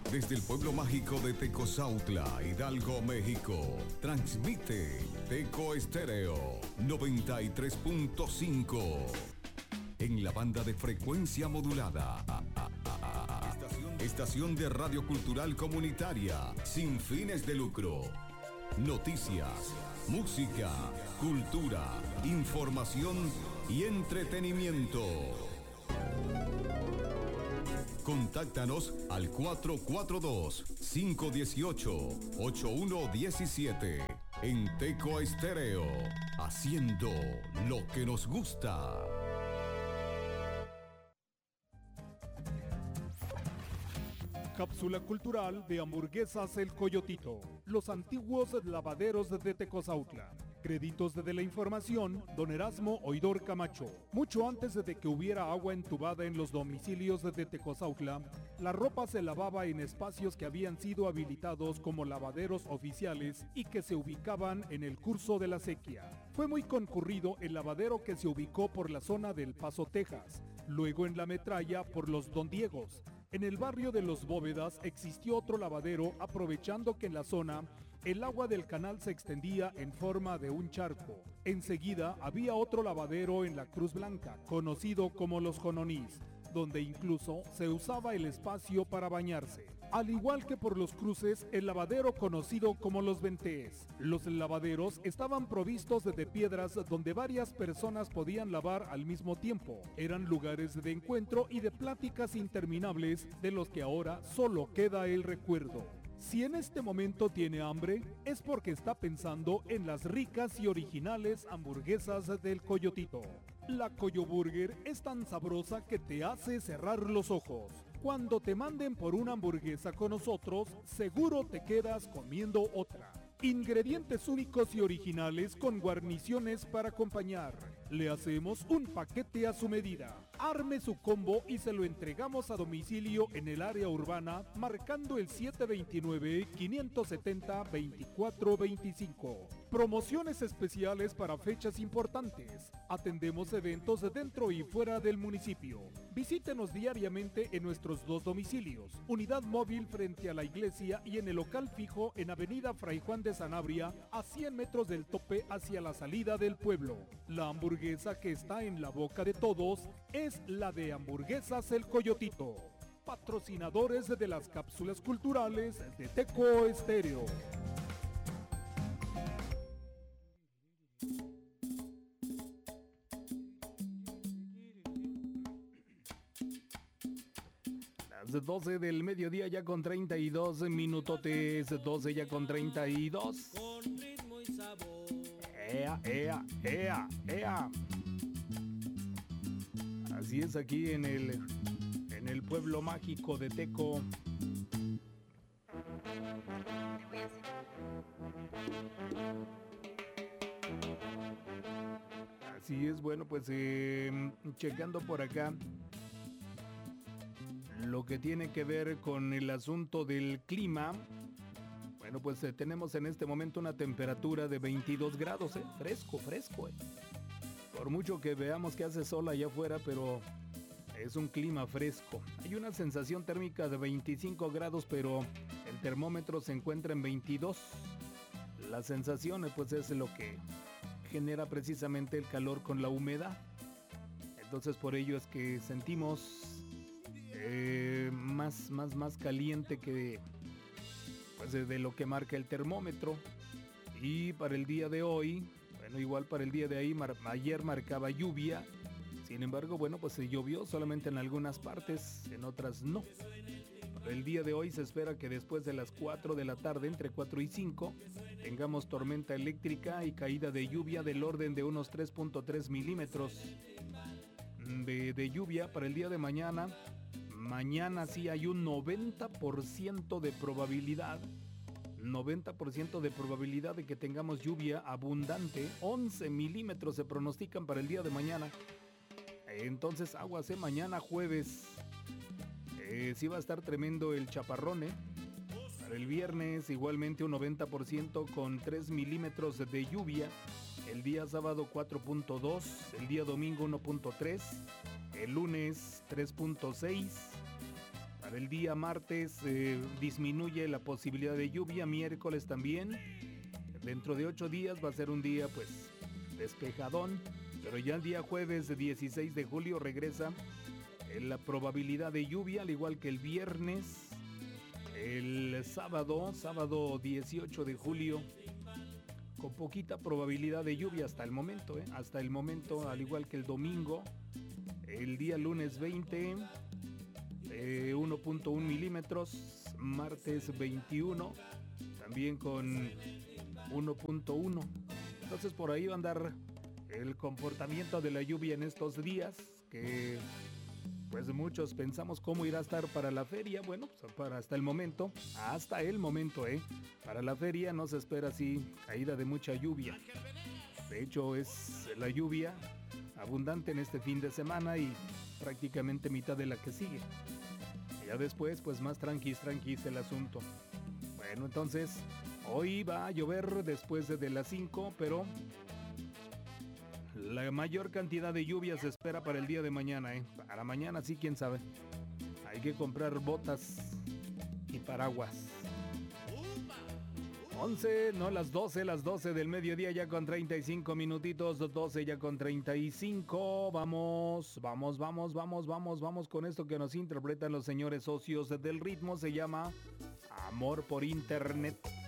Desde el pueblo mágico de Tecozautla, Hidalgo, México, transmite Teco Estéreo 93.5 en la banda de frecuencia modulada. Estación de radio cultural comunitaria sin fines de lucro. Noticias, música, cultura, información y entretenimiento. Contáctanos al 442-518-8117 en Teco Estéreo, haciendo lo que nos gusta. Cápsula cultural de Hamburguesas El Coyotito, los antiguos lavaderos de Tecozautla. Créditos de la información, don Erasmo Oidor Camacho. Mucho antes de que hubiera agua entubada en los domicilios de Tecozautla, la ropa se lavaba en espacios que habían sido habilitados como lavaderos oficiales y que se ubicaban en el curso de la sequía. Fue muy concurrido el lavadero que se ubicó por la zona del Paso, Texas, luego en la Metralla por los Don Diegos. En el barrio de Los Bóvedas existió otro lavadero, aprovechando que en la zona el agua del canal se extendía en forma de un charco. Enseguida había otro lavadero en la Cruz Blanca, conocido como Los Jononís, donde incluso se usaba el espacio para bañarse. Al igual que por los cruces, el lavadero conocido como Los Ventés. Los lavaderos estaban provistos de piedras donde varias personas podían lavar al mismo tiempo. Eran lugares de encuentro y de pláticas interminables de los que ahora solo queda el recuerdo. Si en este momento tiene hambre, es porque está pensando en las ricas y originales hamburguesas del Coyotito. La Coyoburger es tan sabrosa que te hace cerrar los ojos. Cuando te manden por una hamburguesa con nosotros, seguro te quedas comiendo otra. Ingredientes únicos y originales con guarniciones para acompañar. Le hacemos un paquete a su medida. Arme su combo y se lo entregamos a domicilio en el área urbana marcando el 729-570-2425. Promociones especiales para fechas importantes. Atendemos eventos dentro y fuera del municipio. Visítenos diariamente en nuestros dos domicilios. Unidad móvil frente a la iglesia y en el local fijo en Avenida Fray Juan de Sanabria, a 100 metros del tope hacia la salida del pueblo. La hamburguesa que está en la boca de todos es la de Hamburguesas El Coyotito. Patrocinadores de las cápsulas culturales de Teco Estéreo. Las 12 del mediodía ya con 32 minutotes, 12 ya con 32. Con ritmo y sabor. ¡Ea, ea, ea, ea! Así es aquí en el pueblo mágico de Teco. Así es, bueno, pues checando por acá lo que tiene que ver con el asunto del clima. Bueno, pues tenemos en este momento una temperatura de 22 grados, fresco. Por mucho que veamos que hace sol allá afuera, pero es un clima fresco. Hay una sensación térmica de 25 grados, pero el termómetro se encuentra en 22. La sensación, pues, es lo que genera precisamente el calor con la humedad. Entonces, por ello es que sentimos más caliente que pues de lo que marca el termómetro. Y para el día de hoy, bueno, igual para el día de ahí, ayer marcaba lluvia. Sin embargo, bueno, pues se llovió solamente en algunas partes, en otras no. Para el día de hoy se espera que después de las 4 de la tarde, entre 4 y 5, tengamos tormenta eléctrica y caída de lluvia del orden de unos 3.3 milímetros de lluvia. Para el día de mañana sí hay un 90% de probabilidad. 90% de probabilidad de que tengamos lluvia abundante. 11 milímetros se pronostican para el día de mañana. Entonces, aguas, mañana jueves. Sí va a estar tremendo el chaparrón, Para el viernes, igualmente un 90% con 3 milímetros de lluvia. El día sábado 4.2. El día domingo 1.3. El lunes 3.6. Para el día martes disminuye la posibilidad de lluvia, miércoles también. Dentro de 8 días va a ser un día pues despejadón, pero ya el día jueves 16 de julio regresa la probabilidad de lluvia, al igual que el viernes. El sábado 18 de julio, con poquita probabilidad de lluvia hasta el momento, hasta el momento, al igual que el domingo. El día lunes 20, 1.1 milímetros, martes 21, también con 1.1. Entonces por ahí va a andar el comportamiento de la lluvia en estos días, que pues muchos pensamos cómo irá a estar para la feria. Bueno, pues hasta el momento, para la feria no se espera así caída de mucha lluvia. De hecho es la lluvia abundante en este fin de semana y prácticamente mitad de la que sigue. Ya después pues más tranquis el asunto. Bueno, entonces hoy va a llover después de las 5, pero la mayor cantidad de lluvia se espera para el día de mañana, Para mañana sí, quién sabe. Hay que comprar botas y paraguas. Las 12 del mediodía ya con 35 minutitos, 12 ya con 35. Vamos con esto que nos interpretan los señores socios del ritmo. Se llama Amor por Internet.